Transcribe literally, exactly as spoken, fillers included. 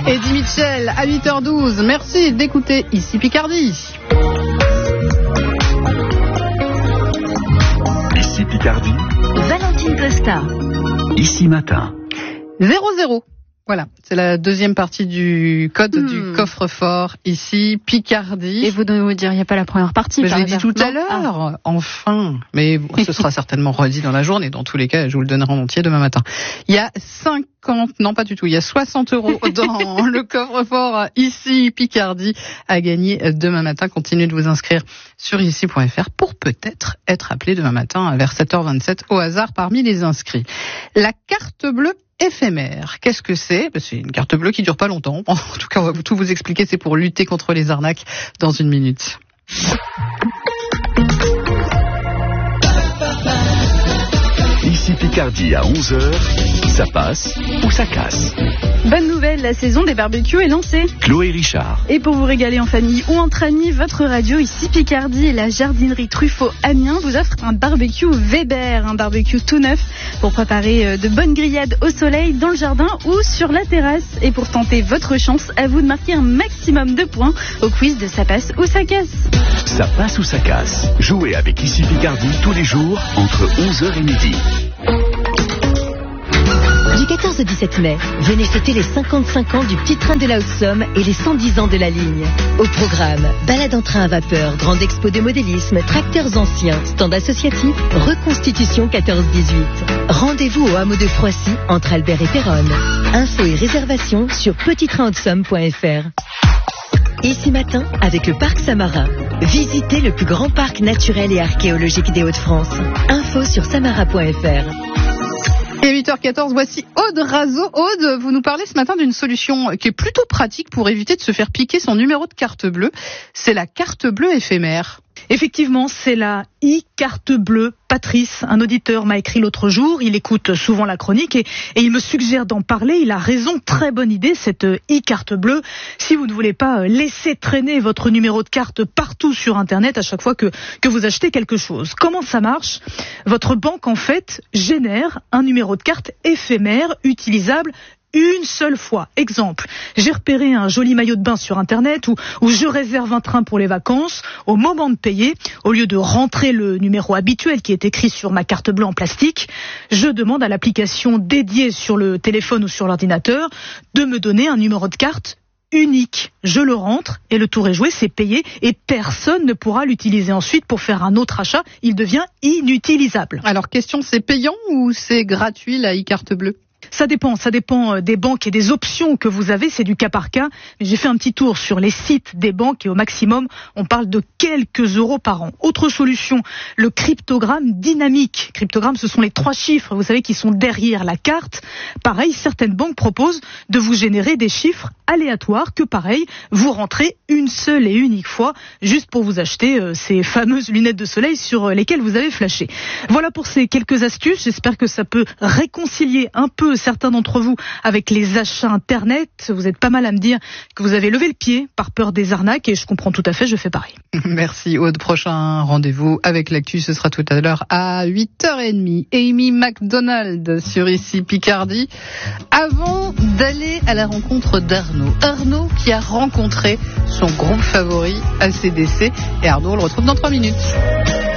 Eddie Mitchell à huit heures douze. Merci d'écouter Ici Picardie. Ici Picardie. Valentine Costa. Ici Matin. zéro zéro. Voilà, c'est la deuxième partie du code hmm. du coffre-fort, ici, Picardie. Et vous ne diriez pas la première partie? Mais je l'ai dit tout non à l'heure, ah. enfin. Mais bon, ce sera certainement redit dans la journée. Dans tous les cas, je vous le donnerai en entier demain matin. Il y a cinquante, non pas du tout, il y a soixante euros dans le coffre-fort, ici, Picardie, à gagner demain matin. Continuez de vous inscrire sur ici point f r pour peut-être être appelé demain matin vers sept heures vingt-sept au hasard parmi les inscrits. La carte bleue éphémère. Qu'est-ce que c'est? C'est une carte bleue qui dure pas longtemps. En tout cas, on va tout vous expliquer. C'est pour lutter contre les arnaques dans une minute. Ici Picardie à onze heures, ça passe ou ça casse. Bonne nouvelle, la saison des barbecues est lancée. Chloé Richard. Et pour vous régaler en famille ou entre amis, votre radio Ici Picardie et la jardinerie Truffaut Amiens vous offrent un barbecue Weber, un barbecue tout neuf pour préparer de bonnes grillades au soleil dans le jardin ou sur la terrasse. Et pour tenter votre chance, à vous de marquer un maximum de points au quiz de Ça passe ou ça casse. Ça passe ou ça casse. Jouez avec Ici Picardie tous les jours entre onze heures et midi. Du quatorze au dix-sept mai, venez fêter les cinquante-cinq ans du petit train de la Haute-Somme et les cent dix ans de la ligne. Au programme, balade en train à vapeur, grande expo de modélisme, tracteurs anciens, stand associatif, reconstitution quatorze dix-huit. Rendez-vous au hameau de Froissy, entre Albert et Péronne. Infos et réservations sur petit train haute somme point f r. Ici Matin, avec le Parc Samarin. Visitez le plus grand parc naturel et archéologique des Hauts-de-France. Info sur samara point f r. Et huit heures quatorze, voici Aude Razo. Aude, vous nous parlez ce matin d'une solution qui est plutôt pratique pour éviter de se faire piquer son numéro de carte bleue. C'est la carte bleue éphémère. Effectivement, c'est la e-carte bleue. Patrice, un auditeur, m'a écrit l'autre jour. Il écoute souvent la chronique et, et il me suggère d'en parler. Il a raison, très bonne idée, cette e-carte bleue. Si vous ne voulez pas laisser traîner votre numéro de carte partout sur Internet à chaque fois que, que vous achetez quelque chose. Comment ça marche? Votre banque, en fait, génère un numéro de carte éphémère, utilisable une seule fois. Exemple, j'ai repéré un joli maillot de bain sur Internet ou, ou je réserve un train pour les vacances. Au moment de payer, au lieu de rentrer le numéro habituel qui est écrit sur ma carte bleue en plastique, je demande à l'application dédiée sur le téléphone ou sur l'ordinateur de me donner un numéro de carte unique. Je le rentre et le tour est joué, c'est payé et personne ne pourra l'utiliser ensuite pour faire un autre achat. Il devient inutilisable. Alors, question, c'est payant ou c'est gratuit la e-carte bleue? Ça dépend, ça dépend des banques et des options que vous avez, c'est du cas par cas. Mais j'ai fait un petit tour sur les sites des banques et au maximum, on parle de quelques euros par an. Autre solution, le cryptogramme dynamique. Cryptogramme, ce sont les trois chiffres, vous savez, qui sont derrière la carte. Pareil, certaines banques proposent de vous générer des chiffres aléatoires que, pareil, vous rentrez une seule et unique fois, juste pour vous acheter euh, ces fameuses lunettes de soleil sur euh, lesquelles vous avez flashé. Voilà pour ces quelques astuces. J'espère que ça peut réconcilier un peu certains d'entre vous avec les achats Internet. Vous êtes pas mal à me dire que vous avez levé le pied par peur des arnaques et je comprends tout à fait, je fais pareil. Merci Aude. Prochain rendez-vous avec l'actu, ce sera tout à l'heure à huit heures trente. Amy McDonald sur Ici Picardie. Avant d'aller à la rencontre d'Arnaud. Arnaud qui a rencontré son groupe favori A C D C. Et Arnaud, on le retrouve dans trois minutes.